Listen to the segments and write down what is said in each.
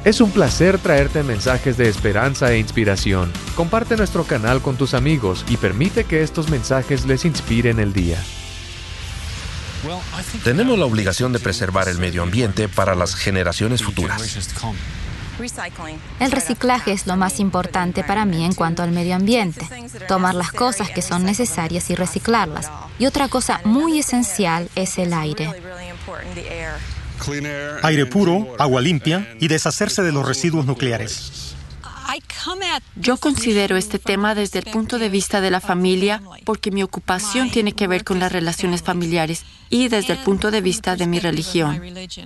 Es un placer traerte mensajes de esperanza e inspiración. Comparte nuestro canal con tus amigos y permite que estos mensajes les inspiren el día. Tenemos la obligación de preservar el medio ambiente para las generaciones futuras. El reciclaje es lo más importante para mí en cuanto al medio ambiente. Tomar las cosas que son necesarias y reciclarlas. Y otra cosa muy esencial es el aire. Aire puro, agua limpia y deshacerse de los residuos nucleares. Yo considero este tema desde el punto de vista de la familia porque mi ocupación tiene que ver con las relaciones familiares y desde el punto de vista de mi religión.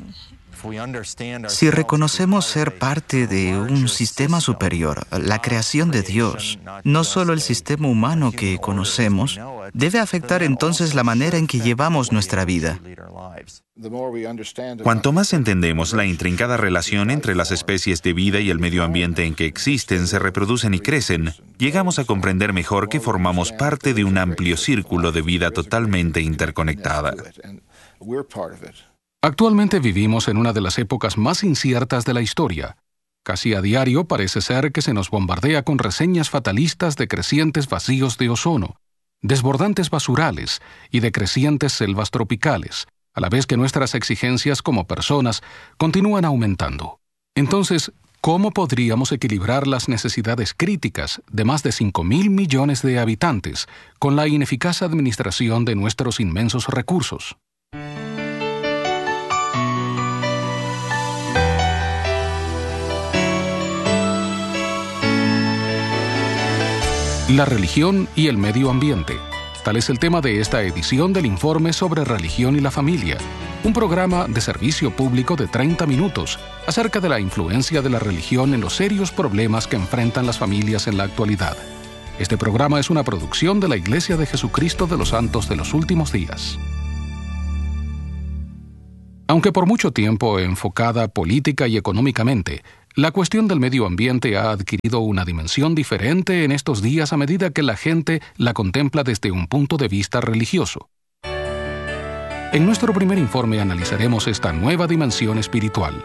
Si reconocemos ser parte de un sistema superior, la creación de Dios, no solo el sistema humano que conocemos, debe afectar entonces la manera en que llevamos nuestra vida. Cuanto más entendemos la intrincada relación entre las especies de vida y el medio ambiente en que existen, se reproducen y crecen, llegamos a comprender mejor que formamos parte de un amplio círculo de vida totalmente interconectada. Actualmente vivimos en una de las épocas más inciertas de la historia. Casi a diario parece ser que se nos bombardea con reseñas fatalistas de crecientes vacíos de ozono, desbordantes basurales y de crecientes selvas tropicales, a la vez que nuestras exigencias como personas continúan aumentando. Entonces, ¿cómo podríamos equilibrar las necesidades críticas de más de 5.000 millones de habitantes con la ineficaz administración de nuestros inmensos recursos? La religión y el medio ambiente. Tal es el tema de esta edición del Informe sobre Religión y la Familia, un programa de servicio público de 30 minutos acerca de la influencia de la religión en los serios problemas que enfrentan las familias en la actualidad. Este programa es una producción de la Iglesia de Jesucristo de los Santos de los Últimos Días. Aunque por mucho tiempo enfocada política y económicamente, la cuestión del medio ambiente ha adquirido una dimensión diferente en estos días a medida que la gente la contempla desde un punto de vista religioso. En nuestro primer informe analizaremos esta nueva dimensión espiritual.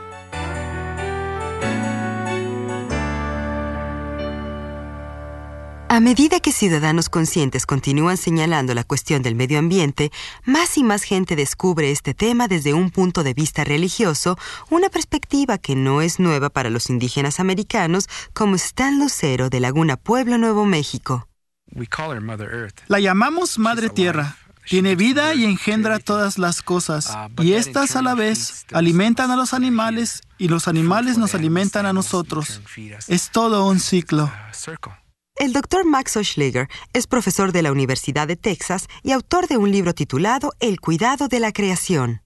A medida que ciudadanos conscientes continúan señalando la cuestión del medio ambiente, más y más gente descubre este tema desde un punto de vista religioso, una perspectiva que no es nueva para los indígenas americanos, como Stan Lucero de Laguna Pueblo, Nuevo México. La llamamos Madre Tierra. Tiene vida y engendra todas las cosas, y éstas a la vez alimentan a los animales y los animales nos alimentan a nosotros. Es todo un ciclo. El Dr. Max Oschliger es profesor de la Universidad de Texas y autor de un libro titulado El cuidado de la creación.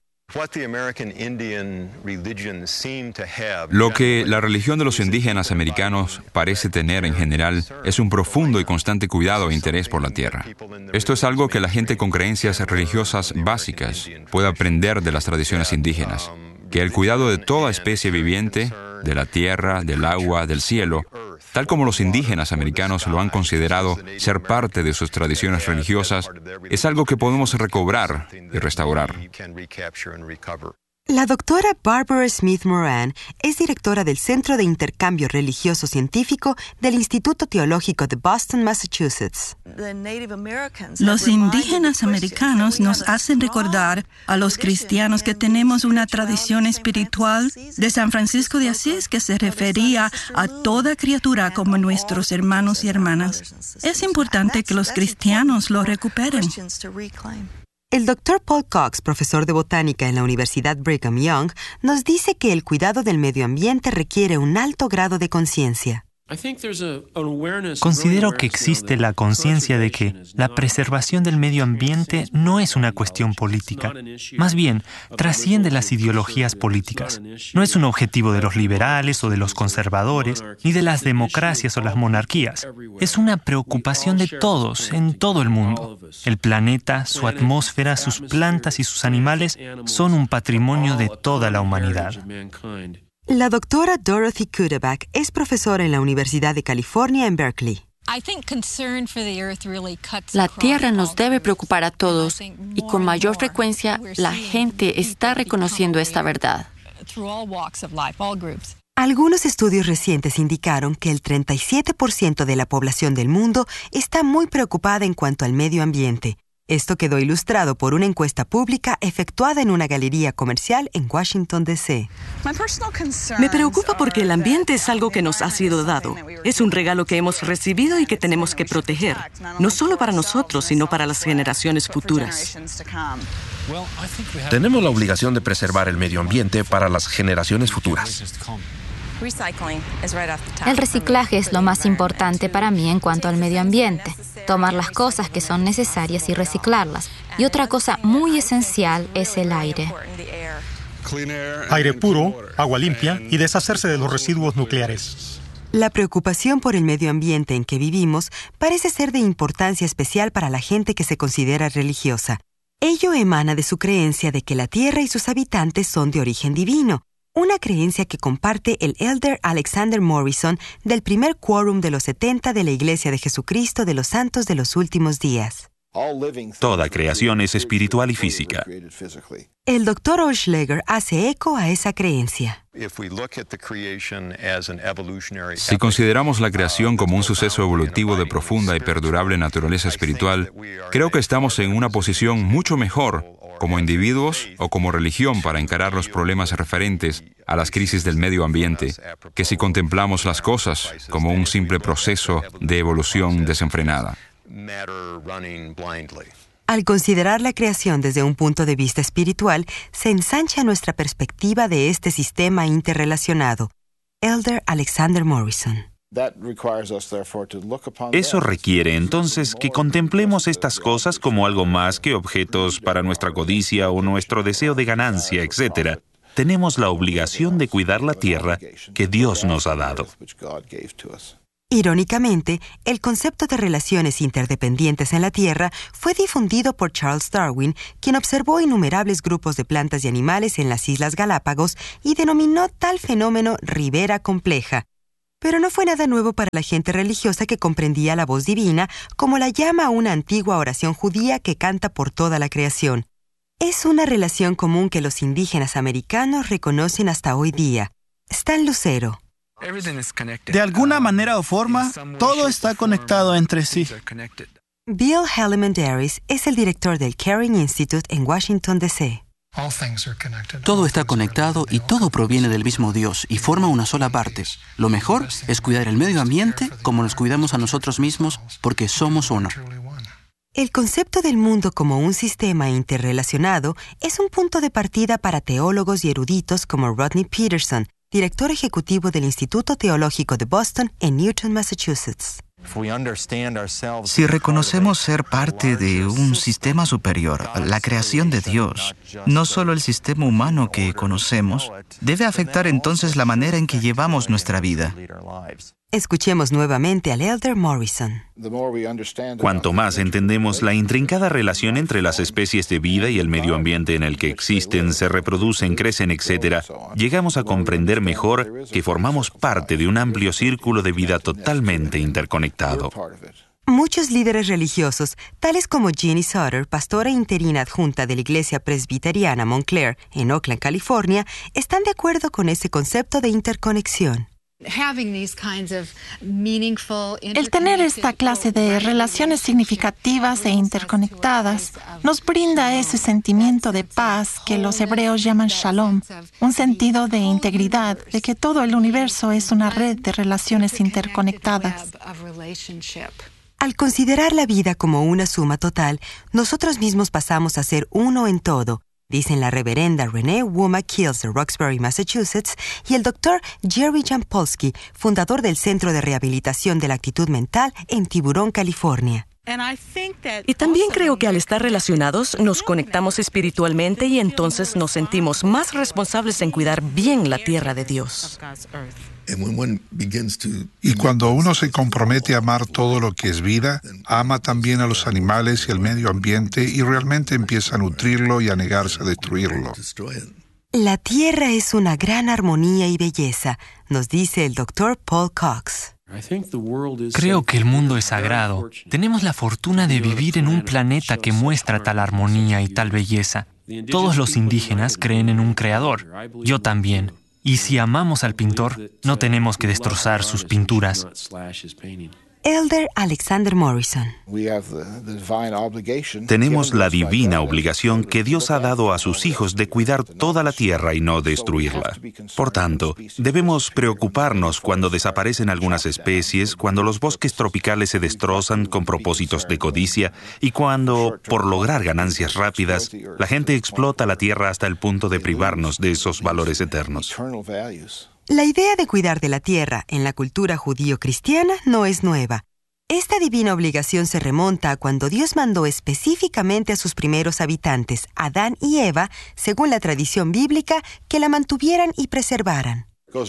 Lo que la religión de los indígenas americanos parece tener en general es un profundo y constante cuidado e interés por la tierra. Esto es algo que la gente con creencias religiosas básicas puede aprender de las tradiciones indígenas, que el cuidado de toda especie viviente, de la tierra, del agua, del cielo, tal como los indígenas americanos lo han considerado ser parte de sus tradiciones religiosas, es algo que podemos recobrar y restaurar. La doctora Barbara Smith Moran es directora del Centro de Intercambio Religioso Científico del Instituto Teológico de Boston, Massachusetts. Los indígenas americanos nos hacen recordar a los cristianos que tenemos una tradición espiritual de San Francisco de Asís que se refería a toda criatura como nuestros hermanos y hermanas. Es importante que los cristianos lo recuperen. El Dr. Paul Cox, profesor de botánica en la Universidad Brigham Young, nos dice que el cuidado del medio ambiente requiere un alto grado de conciencia. Considero que existe la conciencia de que la preservación del medio ambiente no es una cuestión política. Más bien, trasciende las ideologías políticas. No es un objetivo de los liberales o de los conservadores, ni de las democracias o las monarquías. Es una preocupación de todos, en todo el mundo. El planeta, su atmósfera, sus plantas y sus animales son un patrimonio de toda la humanidad. La doctora Dorothy Kudeback es profesora en la Universidad de California en Berkeley. La Tierra nos debe preocupar a todos y con mayor frecuencia la gente está reconociendo esta verdad. Algunos estudios recientes indicaron que el 37% de la población del mundo está muy preocupada en cuanto al medio ambiente. Esto quedó ilustrado por una encuesta pública efectuada en una galería comercial en Washington, D.C. Me preocupa porque el ambiente es algo que nos ha sido dado. Es un regalo que hemos recibido y que tenemos que proteger, no solo para nosotros, sino para las generaciones futuras. Tenemos la obligación de preservar el medio ambiente para las generaciones futuras. El reciclaje es lo más importante para mí en cuanto al medio ambiente. Tomar las cosas que son necesarias y reciclarlas. Y otra cosa muy esencial es el aire. Aire puro, agua limpia y deshacerse de los residuos nucleares. La preocupación por el medio ambiente en que vivimos parece ser de importancia especial para la gente que se considera religiosa. Ello emana de su creencia de que la Tierra y sus habitantes son de origen divino. Una creencia que comparte el elder Alexander Morrison del primer quórum de los 70 de la Iglesia de Jesucristo de los Santos de los Últimos Días. Toda creación es espiritual y física. El Dr. Oehlenschläger hace eco a esa creencia. Si consideramos la creación como un suceso evolutivo de profunda y perdurable naturaleza espiritual, creo que estamos en una posición mucho mejor como individuos o como religión para encarar los problemas referentes a las crisis del medio ambiente, que si contemplamos las cosas como un simple proceso de evolución desenfrenada. Al considerar la creación desde un punto de vista espiritual, se ensancha nuestra perspectiva de este sistema interrelacionado. Elder Alexander Morrison. Eso requiere entonces que contemplemos estas cosas como algo más que objetos para nuestra codicia o nuestro deseo de ganancia, etc. Tenemos la obligación de cuidar la tierra que Dios nos ha dado. Irónicamente, el concepto de relaciones interdependientes en la Tierra fue difundido por Charles Darwin, quien observó innumerables grupos de plantas y animales en las Islas Galápagos y denominó tal fenómeno ribera compleja. Pero no fue nada nuevo para la gente religiosa que comprendía la voz divina, como la llama una antigua oración judía que canta por toda la creación. Es una relación común que los indígenas americanos reconocen hasta hoy día. Stan Lucero. De alguna manera o forma, todo está conectado entre sí. Bill Hellman-Darris es el director del Caring Institute en Washington, D.C. Todo está conectado y todo proviene del mismo Dios y forma una sola parte. Lo mejor es cuidar el medio ambiente como nos cuidamos a nosotros mismos porque somos uno. El concepto del mundo como un sistema interrelacionado es un punto de partida para teólogos y eruditos como Rodney Peterson, director ejecutivo del Instituto Teológico de Boston en Newton, Massachusetts. Si reconocemos ser parte de un sistema superior, la creación de Dios, no solo el sistema humano que conocemos, debe afectar entonces la manera en que llevamos nuestra vida. Escuchemos nuevamente al Elder Morrison. Cuanto más entendemos la intrincada relación entre las especies de vida y el medio ambiente en el que existen, se reproducen, crecen, etc., llegamos a comprender mejor que formamos parte de un amplio círculo de vida totalmente interconectado. Muchos líderes religiosos, tales como Jeannie Sutter, pastora interina adjunta de la Iglesia Presbiteriana Montclair en Oakland, California, están de acuerdo con ese concepto de interconexión. El tener esta clase de relaciones significativas e interconectadas nos brinda ese sentimiento de paz que los hebreos llaman shalom, un sentido de integridad, de que todo el universo es una red de relaciones interconectadas. Al considerar la vida como una suma total, nosotros mismos pasamos a ser uno en todo, dicen la reverenda Renee Womack Kills de Roxbury, Massachusetts, y el Dr. Jerry Jampolsky, fundador del Centro de Rehabilitación de la Actitud Mental en Tiburón, California. Y también creo que al estar relacionados nos conectamos espiritualmente y entonces nos sentimos más responsables en cuidar bien la tierra de Dios. Y cuando uno se compromete a amar todo lo que es vida, ama también a los animales y el medio ambiente y realmente empieza a nutrirlo y a negarse a destruirlo. La tierra es una gran armonía y belleza, nos dice el Dr. Paul Cox. Creo que el mundo es sagrado. Tenemos la fortuna de vivir en un planeta que muestra tal armonía y tal belleza. Todos los indígenas creen en un creador. Yo también. Y si amamos al pintor, no tenemos que destrozar sus pinturas. Elder Alexander Morrison. Tenemos la divina obligación que Dios ha dado a sus hijos de cuidar toda la tierra y no destruirla. Por tanto, debemos preocuparnos cuando desaparecen algunas especies, cuando los bosques tropicales se destrozan con propósitos de codicia y cuando, por lograr ganancias rápidas, la gente explota la tierra hasta el punto de privarnos de esos valores eternos. La idea de cuidar de la tierra en la cultura judío-cristiana no es nueva. Esta divina obligación se remonta a cuando Dios mandó específicamente a sus primeros habitantes, Adán y Eva, según la tradición bíblica, que la mantuvieran y preservaran.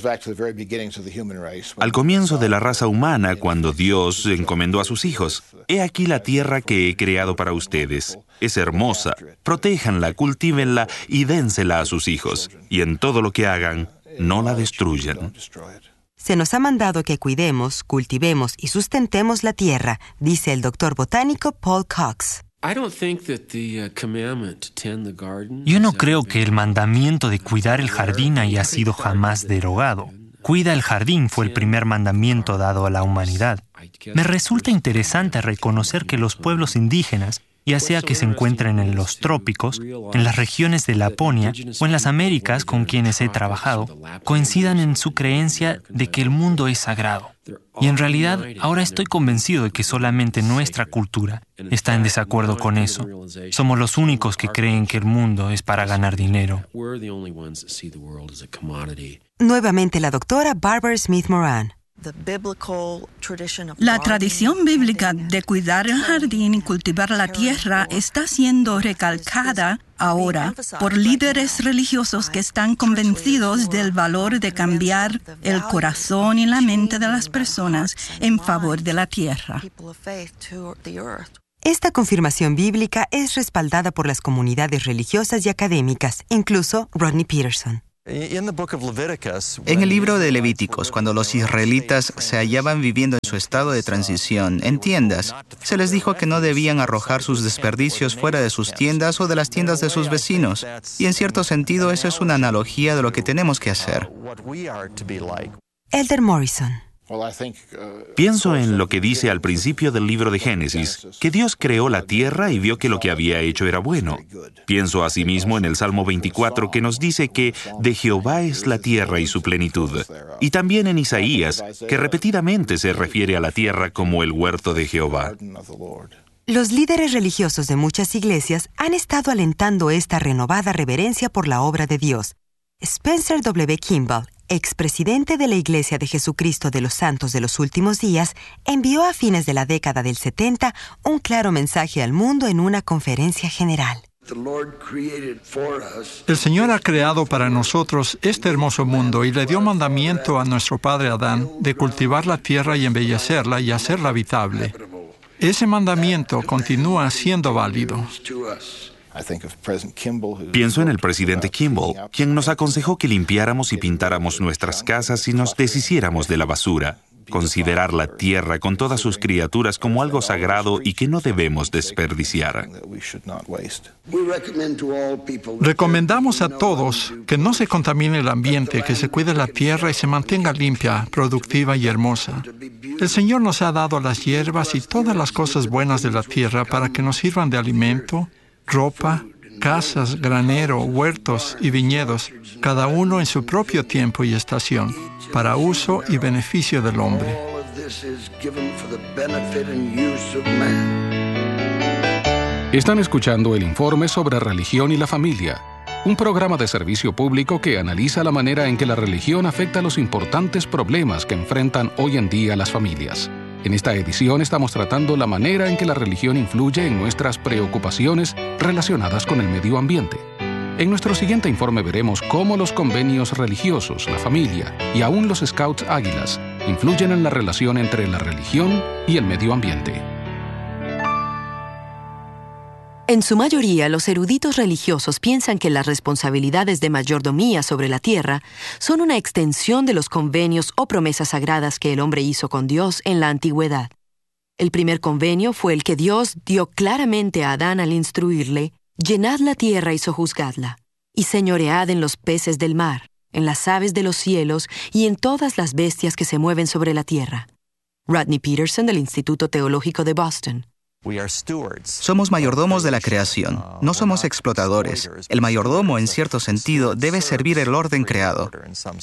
Al comienzo de la raza humana, cuando Dios encomendó a sus hijos: «He aquí la tierra que he creado para ustedes. Es hermosa. Protéjanla, cultívenla y dénsela a sus hijos. Y en todo lo que hagan, no la destruyan». Se nos ha mandado que cuidemos, cultivemos y sustentemos la tierra, dice el doctor botánico Paul Cox. Yo no creo que el mandamiento de cuidar el jardín haya sido jamás derogado. Cuida el jardín fue el primer mandamiento dado a la humanidad. Me resulta interesante reconocer que los pueblos indígenas, ya sea que se encuentren en los trópicos, en las regiones de Laponia o en las Américas con quienes he trabajado, coincidan en su creencia de que el mundo es sagrado. Y en realidad, ahora estoy convencido de que solamente nuestra cultura está en desacuerdo con eso. Somos los únicos que creen que el mundo es para ganar dinero. Nuevamente la doctora Barbara Smith Moran. La tradición bíblica de cuidar el jardín y cultivar la tierra está siendo recalcada ahora por líderes religiosos que están convencidos del valor de cambiar el corazón y la mente de las personas en favor de la tierra. Esta confirmación bíblica es respaldada por las comunidades religiosas y académicas, incluso Rodney Peterson. En el libro de Levíticos, cuando los israelitas se hallaban viviendo en su estado de transición, en tiendas, se les dijo que no debían arrojar sus desperdicios fuera de sus tiendas o de las tiendas de sus vecinos. Y en cierto sentido, eso es una analogía de lo que tenemos que hacer. Elder Morrison. Pienso en lo que dice al principio del libro de Génesis, que Dios creó la tierra y vio que lo que había hecho era bueno. Pienso asimismo en el Salmo 24, que nos dice que de Jehová es la tierra y su plenitud. Y también en Isaías, que repetidamente se refiere a la tierra como el huerto de Jehová. Los líderes religiosos de muchas iglesias han estado alentando esta renovada reverencia por la obra de Dios. Spencer W. Kimball, expresidente de la Iglesia de Jesucristo de los Santos de los Últimos Días, envió a fines de la década del 70 un claro mensaje al mundo en una conferencia general. El Señor ha creado para nosotros este hermoso mundo y le dio mandamiento a nuestro padre Adán de cultivar la tierra y embellecerla y hacerla habitable. Ese mandamiento continúa siendo válido. Pienso en el presidente Kimball, quien nos aconsejó que limpiáramos y pintáramos nuestras casas y nos deshiciéramos de la basura. Considerar la tierra con todas sus criaturas como algo sagrado y que no debemos desperdiciar. Recomendamos a todos que no se contamine el ambiente, que se cuide la tierra y se mantenga limpia, productiva y hermosa. El Señor nos ha dado las hierbas y todas las cosas buenas de la tierra para que nos sirvan de alimento, ropa, casas, granero, huertos y viñedos, cada uno en su propio tiempo y estación, para uso y beneficio del hombre. Están escuchando el informe sobre religión y la familia, un programa de servicio público que analiza la manera en que la religión afecta los importantes problemas que enfrentan hoy en día las familias. En esta edición estamos tratando la manera en que la religión influye en nuestras preocupaciones relacionadas con el medio ambiente. En nuestro siguiente informe veremos cómo los convenios religiosos, la familia y aún los Scouts Águilas influyen en la relación entre la religión y el medio ambiente. En su mayoría, los eruditos religiosos piensan que las responsabilidades de mayordomía sobre la tierra son una extensión de los convenios o promesas sagradas que el hombre hizo con Dios en la antigüedad. El primer convenio fue el que Dios dio claramente a Adán al instruirle: «Llenad la tierra y sojuzgadla, y señoread en los peces del mar, en las aves de los cielos y en todas las bestias que se mueven sobre la tierra. Rodney Peterson, del Instituto Teológico de Boston. Somos mayordomos de la creación, no somos explotadores. El mayordomo, en cierto sentido, debe servir el orden creado.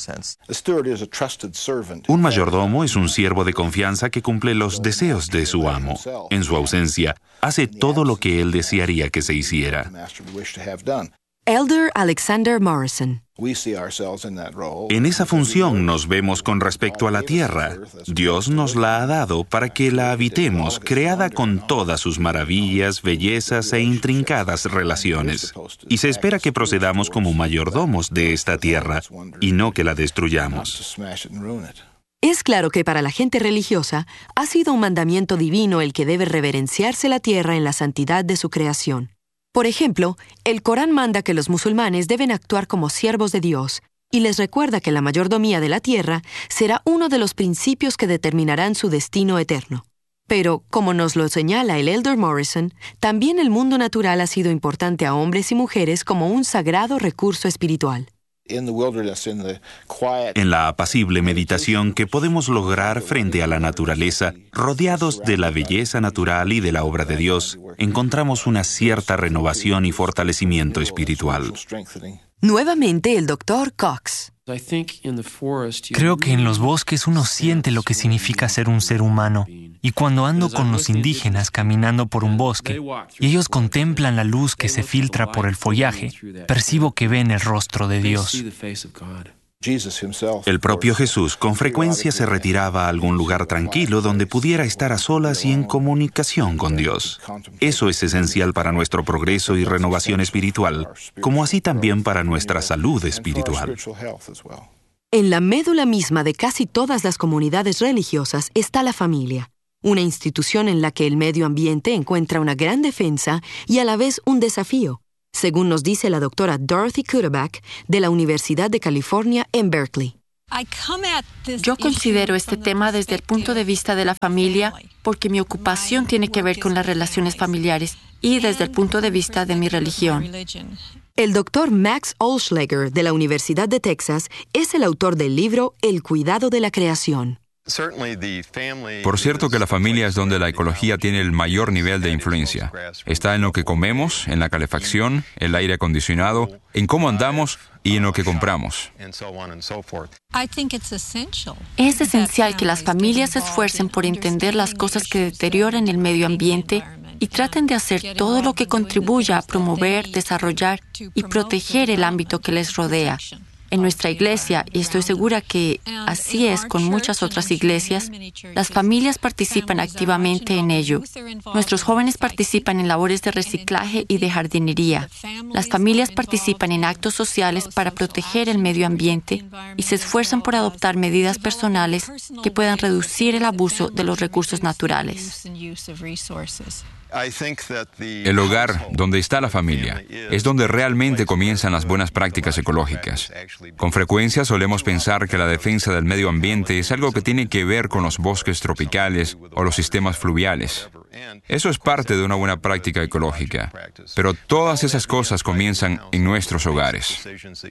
Un mayordomo es un siervo de confianza que cumple los deseos de su amo. En su ausencia, hace todo lo que él desearía que se hiciera. Elder Alexander Morrison. En esa función nos vemos con respecto a la tierra. Dios nos la ha dado para que la habitemos, creada con todas sus maravillas, bellezas e intrincadas relaciones. Y se espera que procedamos como mayordomos de esta tierra y no que la destruyamos. Es claro que para la gente religiosa ha sido un mandamiento divino el que debe reverenciarse la tierra en la santidad de su creación. Por ejemplo, el Corán manda que los musulmanes deben actuar como siervos de Dios y les recuerda que la mayordomía de la tierra será uno de los principios que determinarán su destino eterno. Pero, como nos lo señala el Elder Morrison, también el mundo natural ha sido importante a hombres y mujeres como un sagrado recurso espiritual. En la apacible meditación que podemos lograr frente a la naturaleza, rodeados de la belleza natural y de la obra de Dios, encontramos una cierta renovación y fortalecimiento espiritual. Nuevamente el Dr. Cox. Creo que en los bosques uno siente lo que significa ser un ser humano. Y cuando ando con los indígenas caminando por un bosque, y ellos contemplan la luz que se filtra por el follaje, percibo que ven el rostro de Dios. El propio Jesús con frecuencia se retiraba a algún lugar tranquilo donde pudiera estar a solas y en comunicación con Dios. Eso es esencial para nuestro progreso y renovación espiritual, como así también para nuestra salud espiritual. En la médula misma de casi todas las comunidades religiosas está la familia, una institución en la que el medio ambiente encuentra una gran defensa y a la vez un desafío, según nos dice la doctora Dorothy Cuddeback de la Universidad de California en Berkeley. Yo considero este tema desde el punto de vista de la familia porque mi ocupación tiene que ver con las relaciones familiares y desde el punto de vista de mi religión. El doctor Max Olschlager de la Universidad de Texas es el autor del libro El cuidado de la creación. Por cierto que la familia es donde la ecología tiene el mayor nivel de influencia. Está en lo que comemos, en la calefacción, el aire acondicionado, en cómo andamos y en lo que compramos. Es esencial que las familias se esfuercen por entender las cosas que deterioran el medio ambiente y traten de hacer todo lo que contribuya a promover, desarrollar y proteger el ámbito que les rodea. En nuestra iglesia, y estoy segura que así es con muchas otras iglesias, las familias participan activamente en ello. Nuestros jóvenes participan en labores de reciclaje y de jardinería. Las familias participan en actos sociales para proteger el medio ambiente y se esfuerzan por adoptar medidas personales que puedan reducir el abuso de los recursos naturales. El hogar, donde está la familia, es donde realmente comienzan las buenas prácticas ecológicas. Con frecuencia solemos pensar que la defensa del medio ambiente es algo que tiene que ver con los bosques tropicales o los sistemas fluviales. Eso es parte de una buena práctica ecológica, pero todas esas cosas comienzan en nuestros hogares.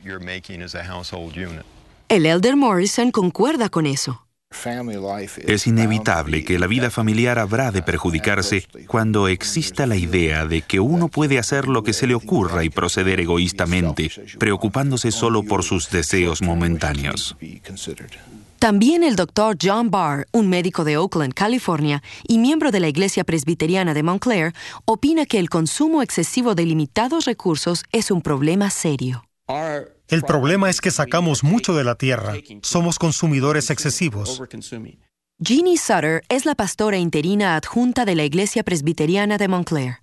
El Elder Morrison concuerda con eso. Es inevitable que la vida familiar habrá de perjudicarse cuando exista la idea de que uno puede hacer lo que se le ocurra y proceder egoístamente, preocupándose solo por sus deseos momentáneos. También el Dr. John Barr, un médico de Oakland, California, y miembro de la Iglesia Presbiteriana de Montclair, opina que el consumo excesivo de limitados recursos es un problema serio. El problema es que sacamos mucho de la tierra. Somos consumidores excesivos. Jeannie Sutter es la pastora interina adjunta de la Iglesia Presbiteriana de Montclair.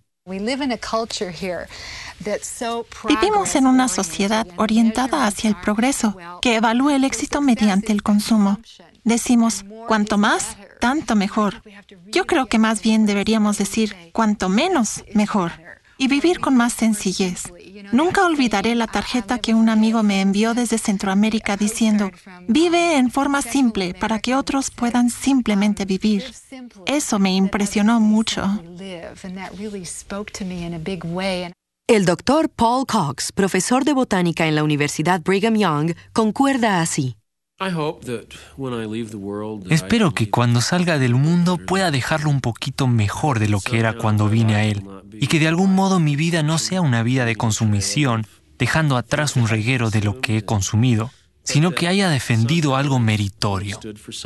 Vivimos en una sociedad orientada hacia el progreso, que evalúa el éxito mediante el consumo. Decimos, cuanto más, tanto mejor. Yo creo que más bien deberíamos decir, cuanto menos, mejor. Y vivir con más sencillez. Nunca olvidaré la tarjeta que un amigo me envió desde Centroamérica diciendo, vive en forma simple para que otros puedan simplemente vivir. Eso me impresionó mucho. El Dr. Paul Cox, profesor de botánica en la Universidad Brigham Young, concuerda así. Espero que cuando salga del mundo pueda dejarlo un poquito mejor de lo que era cuando vine a él, y que de algún modo mi vida no sea una vida de consumición, dejando atrás un reguero de lo que he consumido, sino que haya defendido algo meritorio.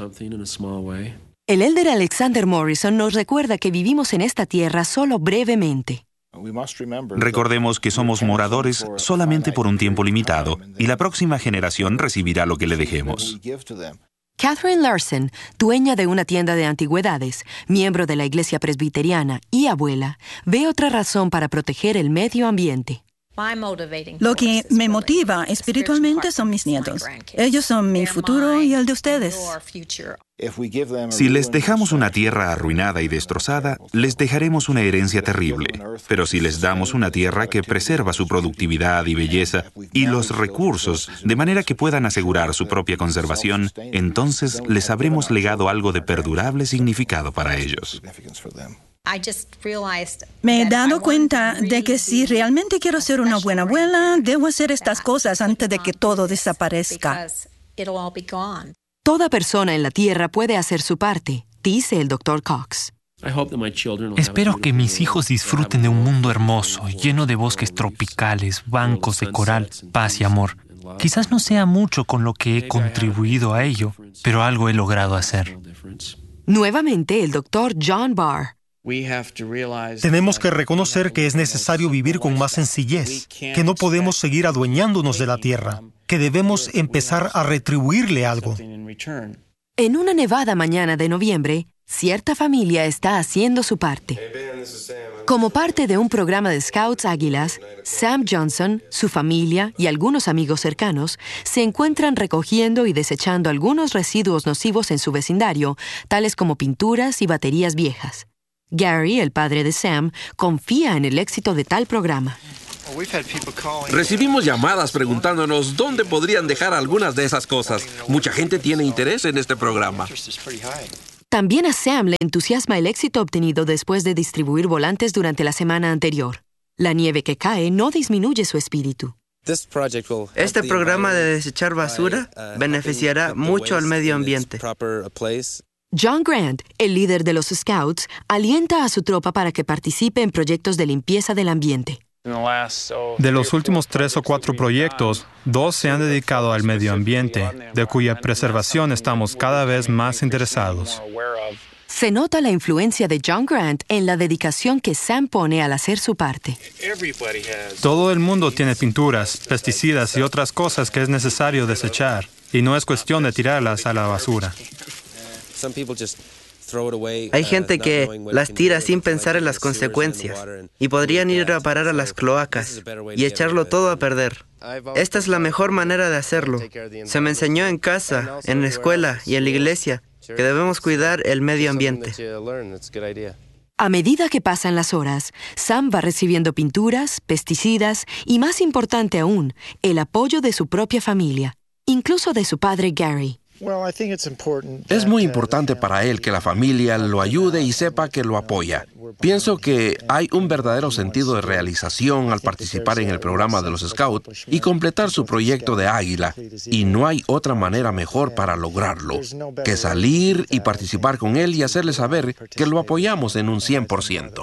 El elder Alexander Morrison nos recuerda que vivimos en esta tierra solo brevemente. Recordemos que somos moradores solamente por un tiempo limitado y la próxima generación recibirá lo que le dejemos. Catherine Larson, dueña de una tienda de antigüedades, miembro de la Iglesia Presbiteriana y abuela, ve otra razón para proteger el medio ambiente. Lo que me motiva espiritualmente son mis nietos. Ellos son mi futuro y el de ustedes. Si les dejamos una tierra arruinada y destrozada, les dejaremos una herencia terrible. Pero si les damos una tierra que preserva su productividad y belleza y los recursos de manera que puedan asegurar su propia conservación, entonces les habremos legado algo de perdurable significado para ellos. Me he dado cuenta de que si realmente quiero ser una buena abuela, debo hacer estas cosas antes de que todo desaparezca. Toda persona en la tierra puede hacer su parte, dice el Dr. Cox. Espero que mis hijos disfruten de un mundo hermoso, lleno de bosques tropicales, bancos de coral, paz y amor. Quizás no sea mucho con lo que he contribuido a ello, pero algo he logrado hacer. Nuevamente el Dr. John Barr. Tenemos que reconocer que es necesario vivir con más sencillez, que no podemos seguir adueñándonos de la tierra, que debemos empezar a retribuirle algo. En una nevada mañana de noviembre, cierta familia está haciendo su parte. Como parte de un programa de Scouts Águilas, Sam Johnson, su familia y algunos amigos cercanos se encuentran recogiendo y desechando algunos residuos nocivos en su vecindario, tales como pinturas y baterías viejas. Gary, el padre de Sam, confía en el éxito de tal programa. Recibimos llamadas preguntándonos dónde podrían dejar algunas de esas cosas. Mucha gente tiene interés en este programa. También a Sam le entusiasma el éxito obtenido después de distribuir volantes durante la semana anterior. La nieve que cae no disminuye su espíritu. Este programa de desechar basura beneficiará mucho al medio ambiente. John Grant, el líder de los Scouts, alienta a su tropa para que participe en proyectos de limpieza del ambiente. De los últimos 3 o 4 proyectos, 2 se han dedicado al medio ambiente, de cuya preservación estamos cada vez más interesados. Se nota la influencia de John Grant en la dedicación que Sam pone al hacer su parte. Todo el mundo tiene pinturas, pesticidas y otras cosas que es necesario desechar, y no es cuestión de tirarlas a la basura. Hay gente que las tira sin pensar en las consecuencias y podrían ir a parar a las cloacas y echarlo todo a perder. Esta es la mejor manera de hacerlo. Se me enseñó en casa, en la escuela y en la iglesia que debemos cuidar el medio ambiente. A medida que pasan las horas, Sam va recibiendo pinturas, pesticidas y, más importante aún, el apoyo de su propia familia, incluso de su padre Gary. Es muy importante para él que la familia lo ayude y sepa que lo apoya. Pienso que hay un verdadero sentido de realización al participar en el programa de los Scouts y completar su proyecto de águila, y no hay otra manera mejor para lograrlo que salir y participar con él y hacerle saber que lo apoyamos en un 100%.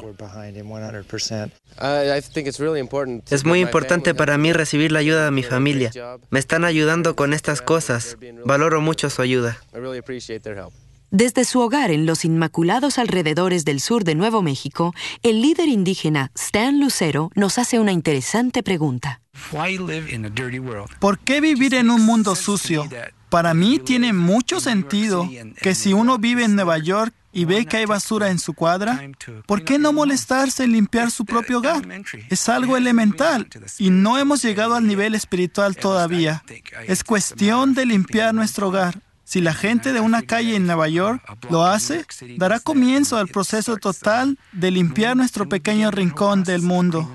Es muy importante para mí recibir la ayuda de mi familia. Me están ayudando con estas cosas. Valoro mucho su ayuda. Desde su hogar en los Inmaculados alrededores del sur de Nuevo México, el líder indígena Stan Lucero nos hace una interesante pregunta. ¿Por qué vivir en un mundo sucio? Para mí tiene mucho sentido que si uno vive en Nueva York y ve que hay basura en su cuadra, ¿por qué no molestarse en limpiar su propio hogar? Es algo elemental y no hemos llegado al nivel espiritual todavía. Es cuestión de limpiar nuestro hogar. Si la gente de una calle en Nueva York lo hace, dará comienzo al proceso total de limpiar nuestro pequeño rincón del mundo.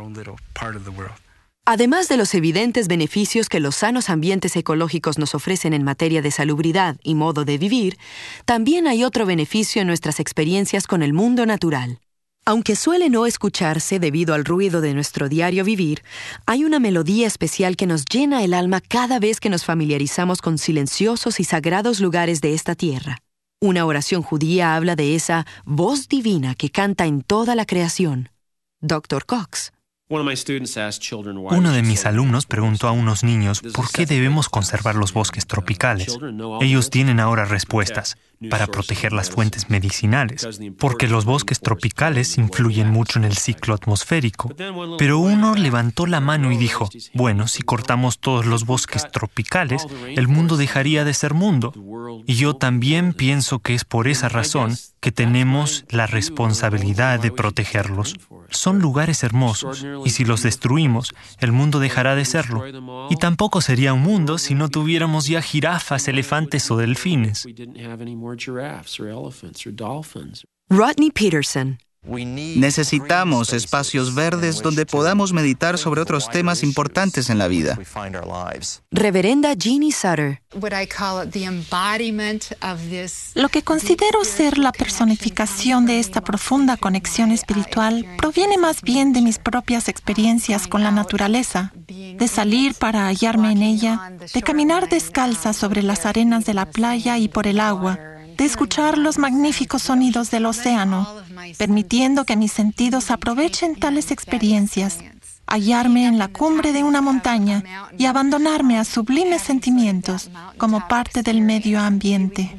Además de los evidentes beneficios que los sanos ambientes ecológicos nos ofrecen en materia de salubridad y modo de vivir, también hay otro beneficio en nuestras experiencias con el mundo natural. Aunque suele no escucharse debido al ruido de nuestro diario vivir, hay una melodía especial que nos llena el alma cada vez que nos familiarizamos con silenciosos y sagrados lugares de esta tierra. Una oración judía habla de esa voz divina que canta en toda la creación. Dr. Cox. Uno de mis alumnos preguntó a unos niños por qué debemos conservar los bosques tropicales. Ellos tienen ahora respuestas: para proteger las fuentes medicinales, porque los bosques tropicales influyen mucho en el ciclo atmosférico. Pero uno levantó la mano y dijo, bueno, si cortamos todos los bosques tropicales, el mundo dejaría de ser mundo. Y yo también pienso que es por esa razón que tenemos la responsabilidad de protegerlos. Son lugares hermosos, y si los destruimos, el mundo dejará de serlo. Y tampoco sería un mundo si no tuviéramos ya jirafas, elefantes o delfines. Rodney Peterson. Necesitamos espacios verdes donde podamos meditar sobre otros temas importantes en la vida. Reverenda Jeannie Sutter. Lo que considero ser la personificación de esta profunda conexión espiritual proviene más bien de mis propias experiencias con la naturaleza, de salir para hallarme en ella, de caminar descalza sobre las arenas de la playa y por el agua, de escuchar los magníficos sonidos del océano, permitiendo que mis sentidos aprovechen tales experiencias, hallarme en la cumbre de una montaña y abandonarme a sublimes sentimientos como parte del medio ambiente.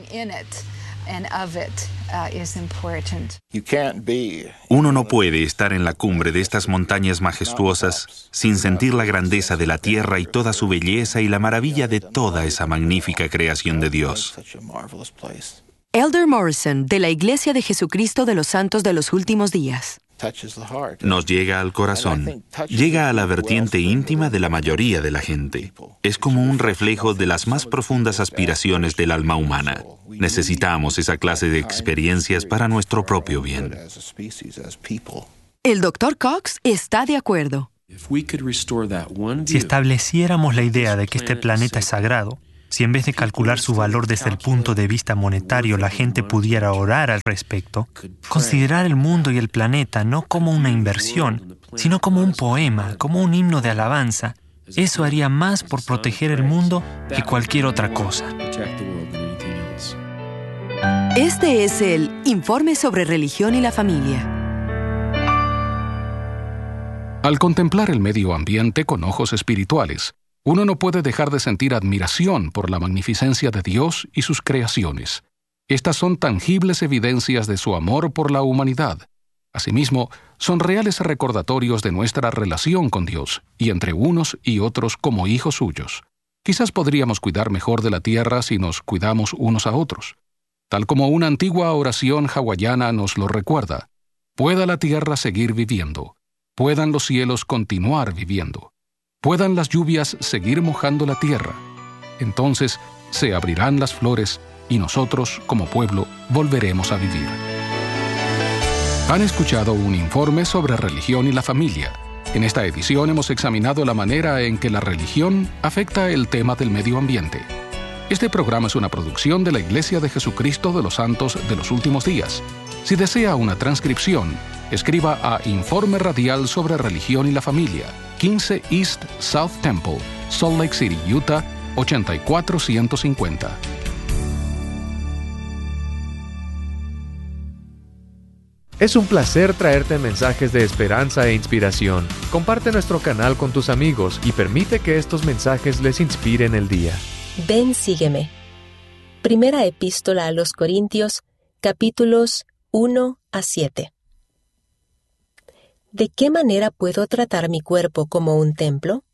Uno no puede estar en la cumbre de estas montañas majestuosas sin sentir la grandeza de la tierra y toda su belleza y la maravilla de toda esa magnífica creación de Dios. Elder Morrison, de la Iglesia de Jesucristo de los Santos de los Últimos Días. Nos llega al corazón, llega a la vertiente íntima de la mayoría de la gente. Es como un reflejo de las más profundas aspiraciones del alma humana. Necesitamos esa clase de experiencias para nuestro propio bien. El Dr. Cox está de acuerdo. Si estableciéramos la idea de que este planeta es sagrado, si en vez de calcular su valor desde el punto de vista monetario la gente pudiera orar al respecto, considerar el mundo y el planeta no como una inversión, sino como un poema, como un himno de alabanza, eso haría más por proteger el mundo que cualquier otra cosa. Este es el Informe sobre Religión y la Familia. Al contemplar el medio ambiente con ojos espirituales, uno no puede dejar de sentir admiración por la magnificencia de Dios y sus creaciones. Estas son tangibles evidencias de su amor por la humanidad. Asimismo, son reales recordatorios de nuestra relación con Dios y entre unos y otros como hijos suyos. Quizás podríamos cuidar mejor de la tierra si nos cuidamos unos a otros. Tal como una antigua oración hawaiana nos lo recuerda, pueda la tierra seguir viviendo, puedan los cielos continuar viviendo. Puedan las lluvias seguir mojando la tierra. Entonces se abrirán las flores y nosotros, como pueblo, volveremos a vivir. Han escuchado un informe sobre religión y la familia. En esta edición hemos examinado la manera en que la religión afecta el tema del medio ambiente. Este programa es una producción de la Iglesia de Jesucristo de los Santos de los Últimos Días. Si desea una transcripción, escriba a Informe Radial sobre Religión y la Familia, 15 East South Temple, Salt Lake City, Utah, 84150. Es un placer traerte mensajes de esperanza e inspiración. Comparte nuestro canal con tus amigos y permite que estos mensajes les inspiren el día. Ven, sígueme. Primera Epístola a los Corintios, capítulos 1 a 7. ¿De qué manera puedo tratar mi cuerpo como un templo?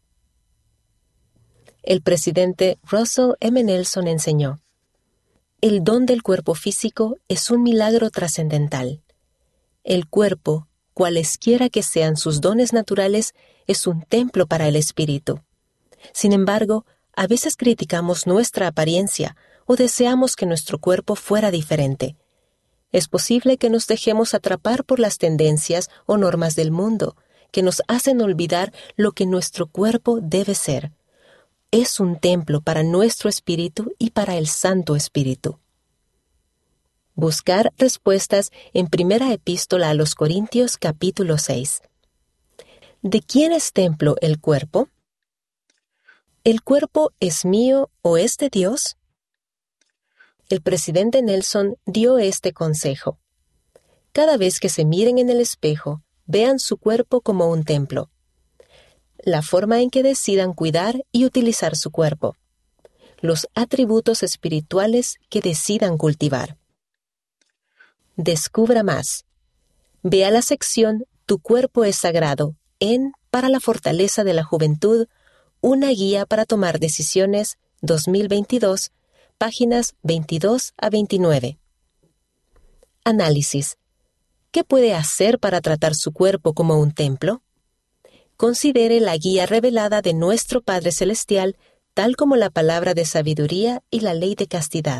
El presidente Russell M. Nelson enseñó: el don del cuerpo físico es un milagro trascendental. El cuerpo, cualesquiera que sean sus dones naturales, es un templo para el espíritu. Sin embargo, a veces criticamos nuestra apariencia o deseamos que nuestro cuerpo fuera diferente. Es posible que nos dejemos atrapar por las tendencias o normas del mundo, que nos hacen olvidar lo que nuestro cuerpo debe ser. Es un templo para nuestro espíritu y para el Santo Espíritu. Buscar respuestas en Primera Epístola a los Corintios capítulo 6. ¿De quién es templo el cuerpo? ¿El cuerpo es mío o es de Dios? El presidente Nelson dio este consejo. Cada vez que se miren en el espejo, vean su cuerpo como un templo. La forma en que decidan cuidar y utilizar su cuerpo. Los atributos espirituales que decidan cultivar. Descubra más. Vea la sección Tu cuerpo es sagrado en Para la fortaleza de la juventud, una guía para tomar decisiones, 2022, páginas 22 a 29. Análisis. ¿Qué puede hacer para tratar su cuerpo como un templo? Considere la guía revelada de nuestro Padre Celestial, tal como la palabra de sabiduría y la ley de castidad.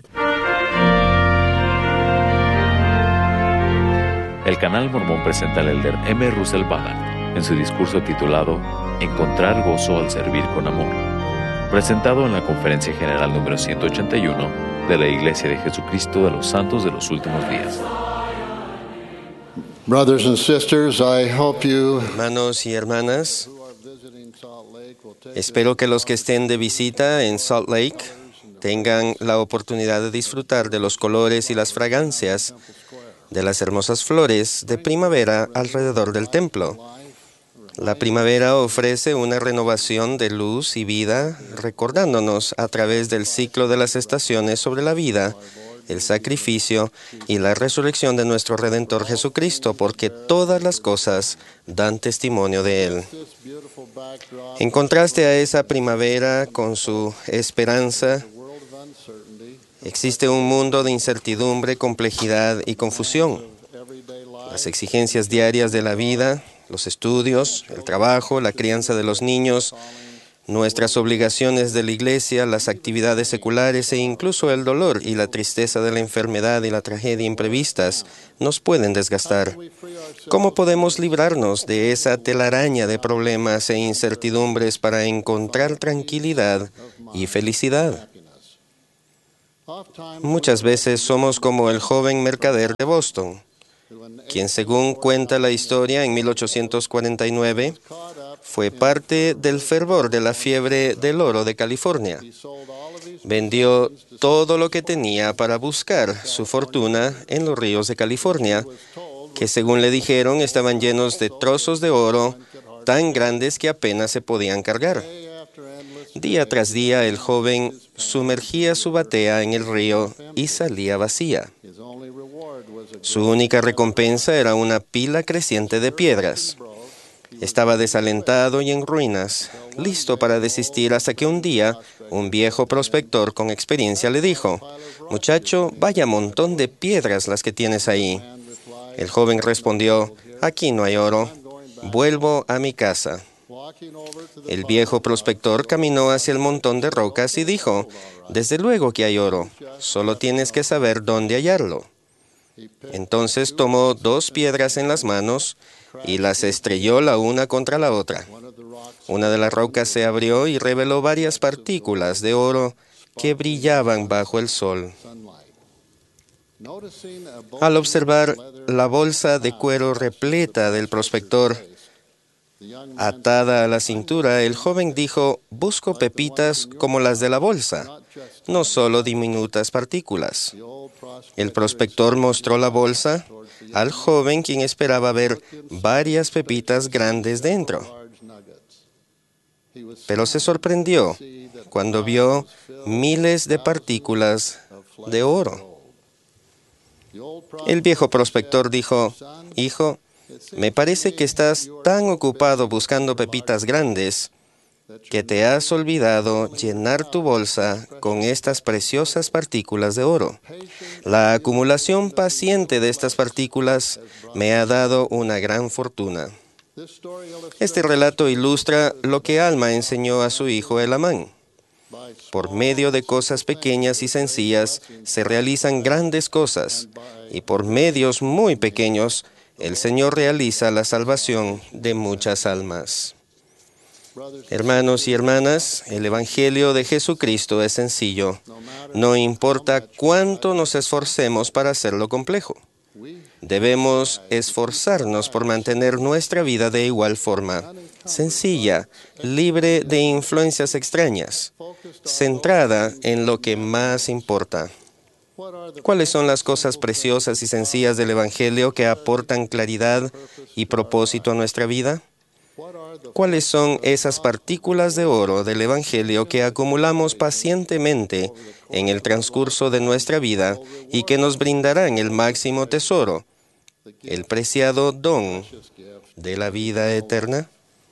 El Canal Mormón presenta al elder M. Russell Ballard en su discurso titulado Encontrar gozo al servir con amor, presentado en la Conferencia General número 181 de la Iglesia de Jesucristo de los Santos de los Últimos Días. Brothers and sisters, I hope you... Hermanos y hermanas, espero que los que estén de visita en Salt Lake tengan la oportunidad de disfrutar de los colores y las fragancias de las hermosas flores de primavera alrededor del templo. La primavera ofrece una renovación de luz y vida, recordándonos a través del ciclo de las estaciones sobre la vida, el sacrificio y la resurrección de nuestro Redentor Jesucristo, porque todas las cosas dan testimonio de Él. En contraste a esa primavera con su esperanza, existe un mundo de incertidumbre, complejidad y confusión. Las exigencias diarias de la vida, los estudios, el trabajo, la crianza de los niños, nuestras obligaciones de la iglesia, las actividades seculares e incluso el dolor y la tristeza de la enfermedad y la tragedia imprevistas nos pueden desgastar. ¿Cómo podemos librarnos de esa telaraña de problemas e incertidumbres para encontrar tranquilidad y felicidad? Muchas veces somos como el joven mercader de Boston, quien, según cuenta la historia, en 1849 fue parte del fervor de la fiebre del oro de California. Vendió todo lo que tenía para buscar su fortuna en los ríos de California, que, según le dijeron, estaban llenos de trozos de oro tan grandes que apenas se podían cargar. Día tras día, el joven sumergía su batea en el río y salía vacía. Su única recompensa era una pila creciente de piedras. Estaba desalentado y en ruinas, listo para desistir, hasta que un día un viejo prospector con experiencia le dijo: «Muchacho, vaya montón de piedras las que tienes ahí». El joven respondió: «Aquí no hay oro, vuelvo a mi casa». El viejo prospector caminó hacia el montón de rocas y dijo: «Desde luego que hay oro, solo tienes que saber dónde hallarlo». Entonces tomó 2 piedras en las manos y las estrelló la una contra la otra. Una de las rocas se abrió y reveló varias partículas de oro que brillaban bajo el sol. Al observar la bolsa de cuero repleta del prospector, atada a la cintura, el joven dijo: «Busco pepitas como las de la bolsa, no solo diminutas partículas». El prospector mostró la bolsa al joven, quien esperaba ver varias pepitas grandes dentro. Pero se sorprendió cuando vio miles de partículas de oro. El viejo prospector dijo: «Hijo, me parece que estás tan ocupado buscando pepitas grandes que te has olvidado llenar tu bolsa con estas preciosas partículas de oro. La acumulación paciente de estas partículas me ha dado una gran fortuna». Este relato ilustra lo que Alma enseñó a su hijo Elamán. Por medio de cosas pequeñas y sencillas se realizan grandes cosas, y por medios muy pequeños el Señor realiza la salvación de muchas almas. Hermanos y hermanas, el Evangelio de Jesucristo es sencillo. No importa cuánto nos esforcemos para hacerlo complejo. Debemos esforzarnos por mantener nuestra vida de igual forma, sencilla, libre de influencias extrañas, centrada en lo que más importa. ¿Cuáles son las cosas preciosas y sencillas del Evangelio que aportan claridad y propósito a nuestra vida? ¿Cuáles son esas partículas de oro del Evangelio que acumulamos pacientemente en el transcurso de nuestra vida y que nos brindarán el máximo tesoro, el preciado don de la vida eterna?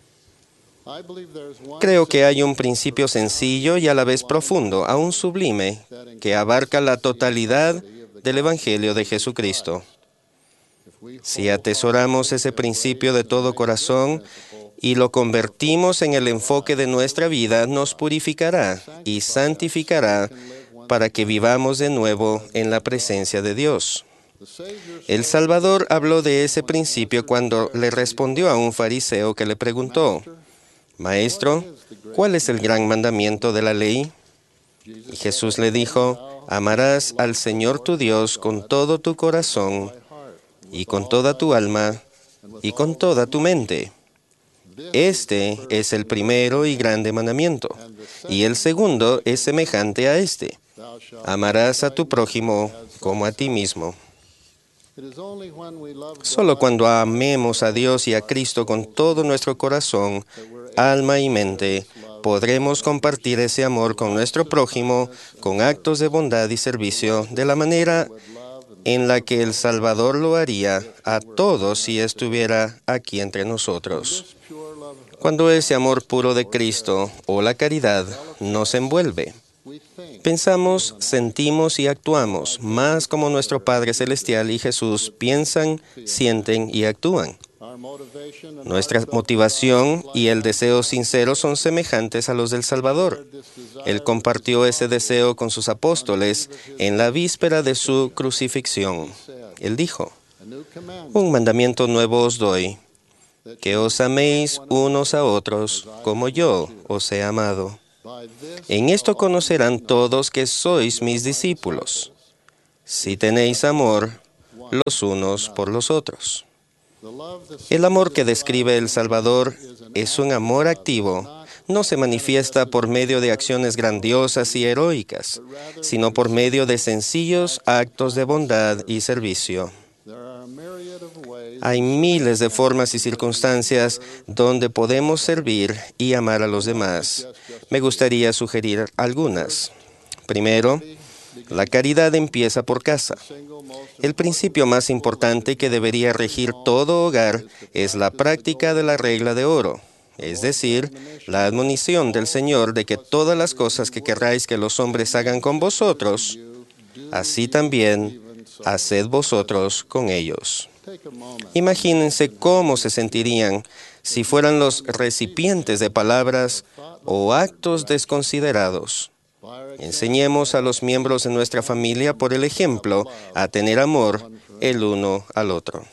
Creo que hay un principio sencillo y a la vez profundo, aún sublime, que abarca la totalidad del Evangelio de Jesucristo. Si atesoramos ese principio de todo corazón y lo convertimos en el enfoque de nuestra vida, nos purificará y santificará para que vivamos de nuevo en la presencia de Dios. El Salvador habló de ese principio cuando le respondió a un fariseo que le preguntó: Maestro, ¿cuál es el gran mandamiento de la ley? Y Jesús le dijo: amarás al Señor tu Dios con todo tu corazón, y con toda tu alma, y con toda tu mente. Este es el primero y grande mandamiento, y el segundo es semejante a este: amarás a tu prójimo como a ti mismo. Solo cuando amemos a Dios y a Cristo con todo nuestro corazón, alma y mente, podremos compartir ese amor con nuestro prójimo con actos de bondad y servicio de la manera en la que el Salvador lo haría a todos si estuviera aquí entre nosotros. Cuando ese amor puro de Cristo o la caridad nos envuelve, pensamos, sentimos y actuamos más como nuestro Padre Celestial y Jesús piensan, sienten y actúan. Nuestra motivación y el deseo sincero son semejantes a los del Salvador. Él compartió ese deseo con sus apóstoles en la víspera de su crucifixión. Él dijo: un mandamiento nuevo os doy, que os améis unos a otros como yo os he amado. En esto conocerán todos que sois mis discípulos, si tenéis amor los unos por los otros. El amor que describe el Salvador es un amor activo. No se manifiesta por medio de acciones grandiosas y heroicas, sino por medio de sencillos actos de bondad y servicio. Hay miles de formas y circunstancias donde podemos servir y amar a los demás. Me gustaría sugerir algunas. Primero, la caridad empieza por casa. El principio más importante que debería regir todo hogar es la práctica de la regla de oro, es decir, la admonición del Señor de que todas las cosas que querráis que los hombres hagan con vosotros, así también haced vosotros con ellos. Imagínense cómo se sentirían si fueran los recipientes de palabras o actos desconsiderados. Enseñemos a los miembros de nuestra familia, por el ejemplo, a tener amor el uno al otro.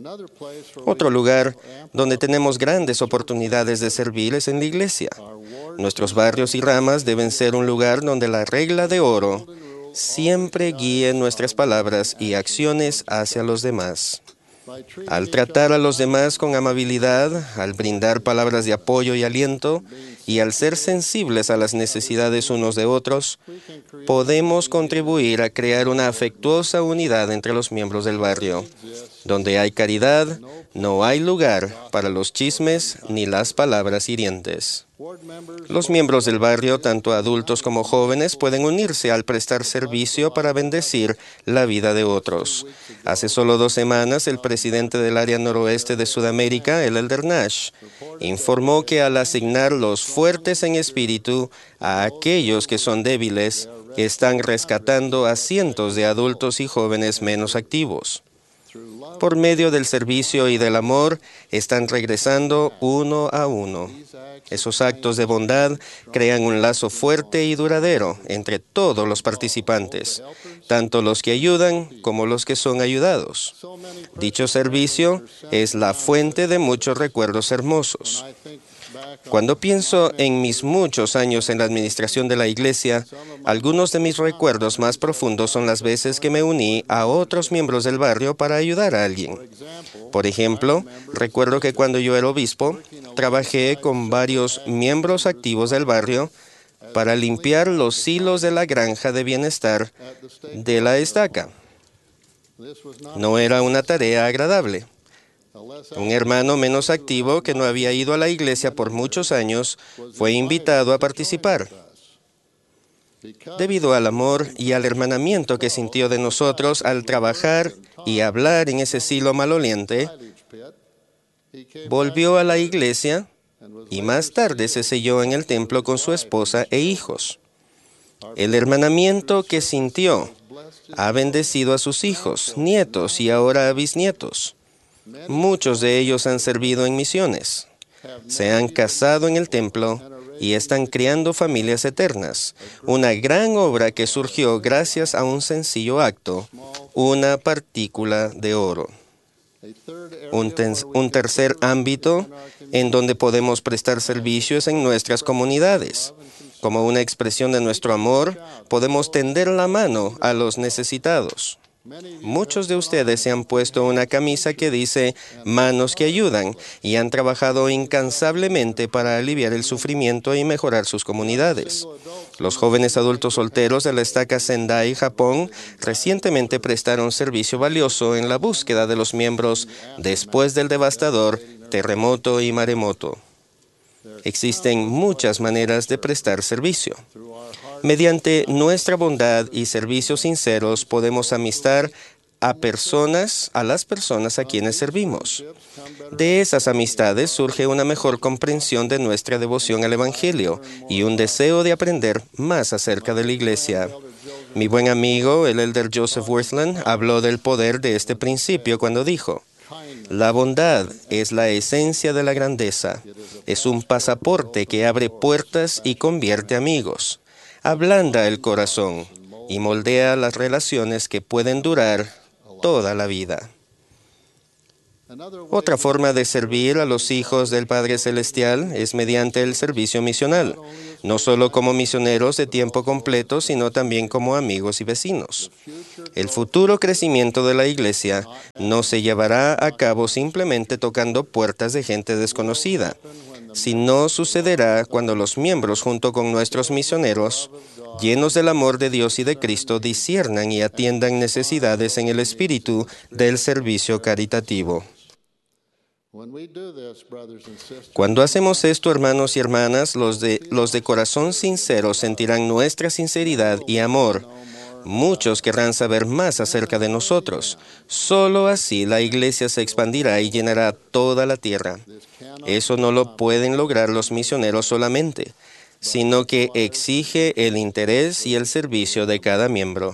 Otro lugar donde tenemos grandes oportunidades de servir es en la iglesia. Nuestros barrios y ramas deben ser un lugar donde la regla de oro siempre guíe nuestras palabras y acciones hacia los demás. Al tratar a los demás con amabilidad, al brindar palabras de apoyo y aliento, y al ser sensibles a las necesidades unos de otros, podemos contribuir a crear una afectuosa unidad entre los miembros del barrio. Donde hay caridad, no hay lugar para los chismes ni las palabras hirientes. Los miembros del barrio, tanto adultos como jóvenes, pueden unirse al prestar servicio para bendecir la vida de otros. Hace solo 2 semanas, el presidente del área noroeste de Sudamérica, el Elder Nash, informó que al asignar los fuertes en espíritu a aquellos que son débiles, están rescatando a cientos de adultos y jóvenes menos activos. Por medio del servicio y del amor, están regresando uno a uno. Esos actos de bondad crean un lazo fuerte y duradero entre todos los participantes, tanto los que ayudan como los que son ayudados. Dicho servicio es la fuente de muchos recuerdos hermosos. Cuando pienso en mis muchos años en la administración de la iglesia, algunos de mis recuerdos más profundos son las veces que me uní a otros miembros del barrio para ayudar a alguien. Por ejemplo, recuerdo que cuando yo era obispo, trabajé con varios miembros activos del barrio para limpiar los silos de la granja de bienestar de la estaca. No era una tarea agradable. Un hermano menos activo que no había ido a la iglesia por muchos años fue invitado a participar. Debido al amor y al hermanamiento que sintió de nosotros al trabajar y hablar en ese silo maloliente, volvió a la iglesia y más tarde se selló en el templo con su esposa e hijos. El hermanamiento que sintió ha bendecido a sus hijos, nietos y ahora a bisnietos. Muchos de ellos han servido en misiones, se han casado en el templo y están criando familias eternas. Una gran obra que surgió gracias a un sencillo acto, una partícula de oro. Un tercer ámbito en donde podemos prestar servicio es en nuestras comunidades. Como una expresión de nuestro amor, podemos tender la mano a los necesitados. Muchos de ustedes se han puesto una camisa que dice "Manos que ayudan" y han trabajado incansablemente para aliviar el sufrimiento y mejorar sus comunidades. Los jóvenes adultos solteros de la estaca Sendai, Japón, recientemente prestaron servicio valioso en la búsqueda de los miembros después del devastador terremoto y maremoto. Existen muchas maneras de prestar servicio. Mediante nuestra bondad y servicios sinceros podemos amistar a las personas a quienes servimos. De esas amistades surge una mejor comprensión de nuestra devoción al Evangelio y un deseo de aprender más acerca de la iglesia. Mi buen amigo, el elder Joseph Wirthlin, habló del poder de este principio cuando dijo: "La bondad es la esencia de la grandeza. Es un pasaporte que abre puertas y convierte amigos. Ablanda el corazón y moldea las relaciones que pueden durar toda la vida". Otra forma de servir a los hijos del Padre Celestial es mediante el servicio misional, no solo como misioneros de tiempo completo, sino también como amigos y vecinos. El futuro crecimiento de la iglesia no se llevará a cabo simplemente tocando puertas de gente desconocida, sino sucederá cuando los miembros, junto con nuestros misioneros, llenos del amor de Dios y de Cristo, disciernan y atiendan necesidades en el espíritu del servicio caritativo. Cuando hacemos esto, hermanos y hermanas, los de corazón sincero sentirán nuestra sinceridad y amor. Muchos querrán saber más acerca de nosotros. Solo así la iglesia se expandirá y llenará toda la tierra. Eso no lo pueden lograr los misioneros solamente, sino que exige el interés y el servicio de cada miembro.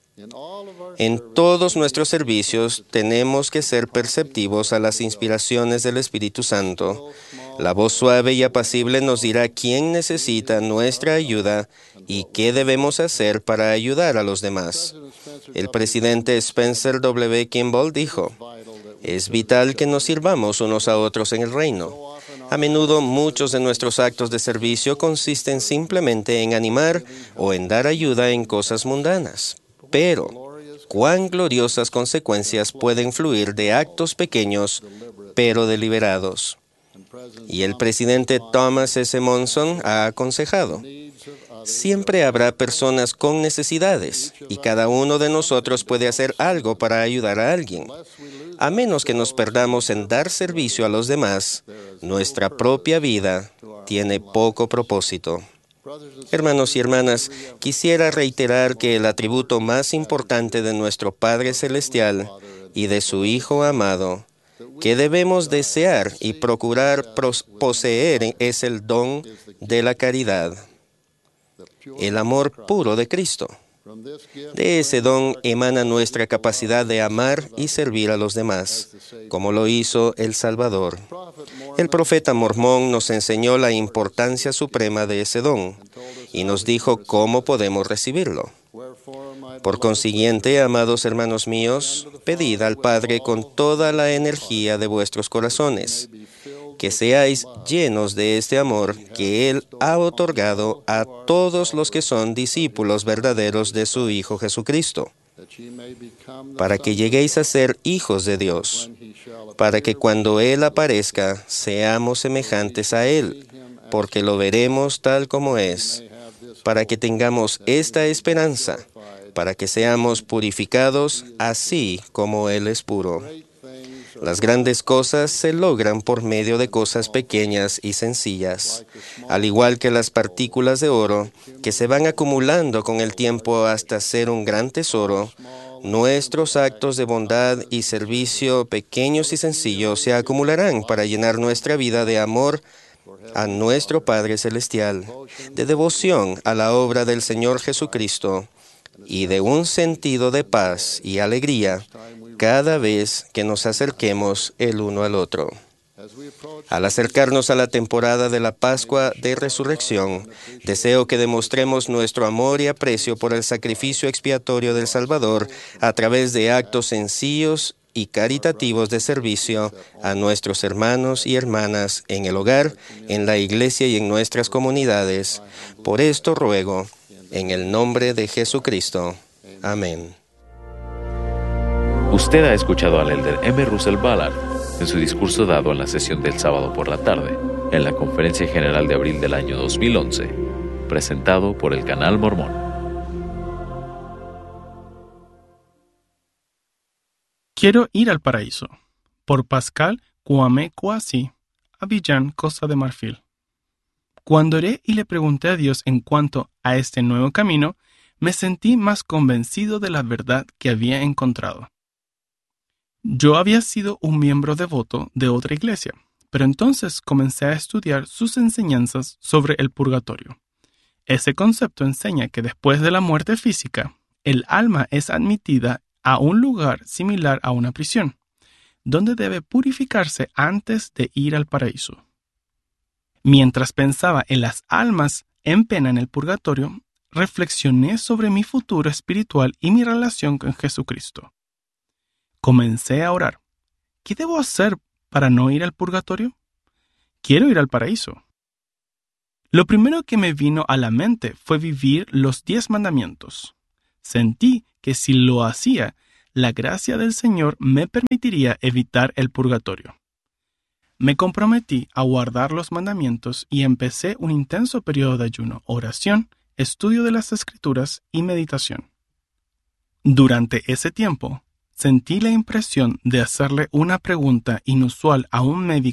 En todos nuestros servicios tenemos que ser perceptivos a las inspiraciones del Espíritu Santo. La voz suave y apacible nos dirá quién necesita nuestra ayuda y qué debemos hacer para ayudar a los demás. El presidente Spencer W. Kimball dijo: "Es vital que nos sirvamos unos a otros en el reino". A menudo muchos de nuestros actos de servicio consisten simplemente en animar o en dar ayuda en cosas mundanas. Pero, cuán gloriosas consecuencias pueden fluir de actos pequeños, pero deliberados. Y el presidente Thomas S. Monson ha aconsejado: siempre habrá personas con necesidades, y cada uno de nosotros puede hacer algo para ayudar a alguien. A menos que nos perdamos en dar servicio a los demás, nuestra propia vida tiene poco propósito. Hermanos y hermanas, quisiera reiterar que el atributo más importante de nuestro Padre Celestial y de su Hijo amado, que debemos desear y procurar poseer, es el don de la caridad, el amor puro de Cristo. De ese don emana nuestra capacidad de amar y servir a los demás, como lo hizo el Salvador. El profeta Mormón nos enseñó la importancia suprema de ese don y nos dijo cómo podemos recibirlo. Por consiguiente, amados hermanos míos, pedid al Padre con toda la energía de vuestros corazones que seáis llenos de este amor que Él ha otorgado a todos los que son discípulos verdaderos de su Hijo Jesucristo, para que lleguéis a ser hijos de Dios, para que cuando Él aparezca seamos semejantes a Él, porque lo veremos tal como es, para que tengamos esta esperanza, para que seamos purificados así como Él es puro. Las grandes cosas se logran por medio de cosas pequeñas y sencillas, al igual que las partículas de oro que se van acumulando con el tiempo hasta ser un gran tesoro. Nuestros actos de bondad y servicio pequeños y sencillos se acumularán para llenar nuestra vida de amor a nuestro Padre Celestial, de devoción a la obra del Señor Jesucristo y de un sentido de paz y alegría cada vez que nos acerquemos el uno al otro. Al acercarnos a la temporada de la Pascua de Resurrección, deseo que demostremos nuestro amor y aprecio por el sacrificio expiatorio del Salvador a través de actos sencillos y caritativos de servicio a nuestros hermanos y hermanas en el hogar, en la iglesia y en nuestras comunidades. Por esto ruego, en el nombre de Jesucristo. Amén. Usted ha escuchado al elder M. Russell Ballard en su discurso dado en la sesión del sábado por la tarde, en la Conferencia General de abril del año 2011, presentado por el Canal Mormón. Quiero ir al paraíso, por Pascal Kwame Kwasi, Abiyán, Costa de Marfil. Cuando oré y le pregunté a Dios en cuanto a este nuevo camino, me sentí más convencido de la verdad que había encontrado. Yo había sido un miembro devoto de otra iglesia, pero entonces comencé a estudiar sus enseñanzas sobre el purgatorio. Ese concepto enseña que después de la muerte física, el alma es admitida a un lugar similar a una prisión, donde debe purificarse antes de ir al paraíso. Mientras pensaba en las almas en pena en el purgatorio, reflexioné sobre mi futuro espiritual y mi relación con Jesucristo. Comencé a orar. ¿Qué debo hacer para no ir al purgatorio? Quiero ir al paraíso. Lo primero que me vino a la mente fue vivir los 10 mandamientos. Sentí que si lo hacía, la gracia del Señor me permitiría evitar el purgatorio. Me comprometí a guardar los mandamientos y empecé un intenso periodo de ayuno, oración, estudio de las Escrituras y meditación. Durante ese tiempo, sentí la impresión de hacerle una pregunta inusual a un médico